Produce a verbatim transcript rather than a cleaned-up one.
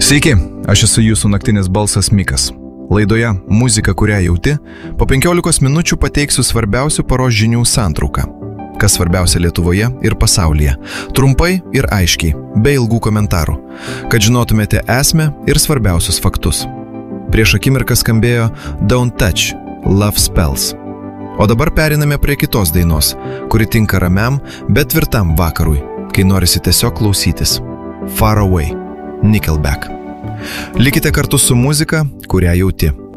Sveiki, aš esu jūsų naktinis balsas Mikas. Laidoje Muzika, kurią jauti, po penkiolikos minučių pateiksiu svarbiausių paros žinių santrauką. Kas svarbiausia Lietuvoje ir pasaulyje. Trumpai ir aiškiai, be ilgų komentarų, kad žinotumėte esmę ir svarbiausius faktus. Prieš akimirką skambėjo Don't Touch, Love Spells. O dabar periname prie kitos dainos, kuri tinka ramiam, bet tvirtam vakarui, kai norisi tiesiog klausytis. Far Away, Nickelback. Likite kartu su muzika, kurią jauti.